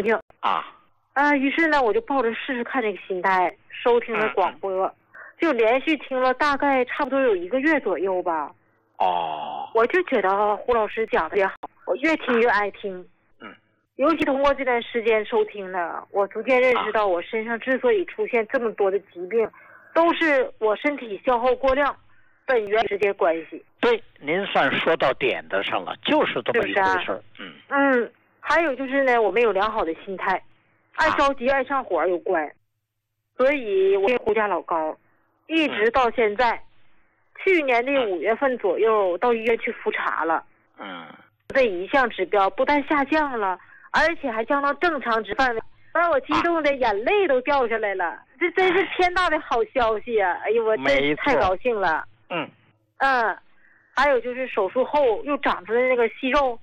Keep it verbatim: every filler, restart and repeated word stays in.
病啊啊。于是呢，我就抱着试试看这个心态，收听了广播，嗯、就连续听了大概差不多有一个月左右吧。 哦， 我就觉得胡老师讲的也好，我越听越爱听。 嗯， 尤其通过这段时间收听呢，我逐渐认识到我身上之所以出现这么多的疾病，都是我身体消耗过量本源直接关系。 对，您算说到点子上了，就是这么一回事儿。嗯嗯，还有就是呢，我没有良好的心态，爱着急、爱上火有关，所以我呼价老高，一直到现在。去年的五月份左右到医院去复查了， 嗯， 这一项指标不但下降了，而且还降到正常值范围，把我激动的眼泪都掉下来了。这真是天大的好消息啊！哎呦，我真太高兴了。 嗯嗯，还有就是手术后又长出来那个息肉，